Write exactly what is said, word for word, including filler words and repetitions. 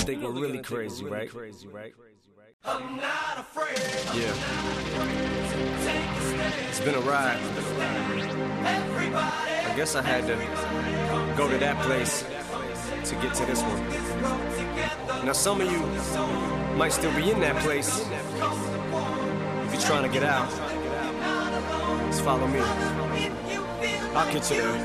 think we're really crazy, right? I'm not afraid. Yeah. It's been a ride. I guess I had to go to that place to get to this one. Now some of you might still be in that place. If you're trying to get out, just follow me. I'll get you there.